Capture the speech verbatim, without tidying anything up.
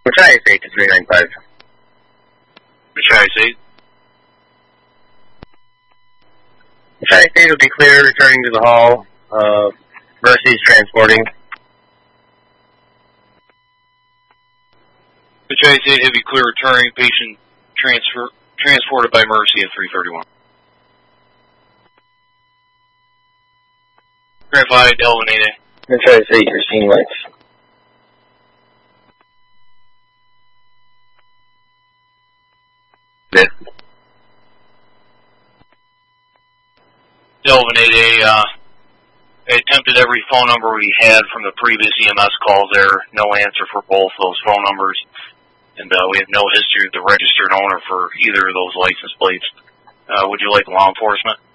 Machias eight to three nine five. Machias eight. Machias eight will be clear, returning to the hall. Uh, Mercy's transporting. Machias eight, heavy clear, returning. Patient transfer transported by Mercy at three thirty-one. Verified, Elvin eight A. Machias eight, you're seeing lights. Good. Delvin eight A, uh, I attempted every phone number we had from the previous E M S calls there. No answer for both those phone numbers. And uh, we have no history of the registered owner for either of those license plates. Uh, would you like law enforcement?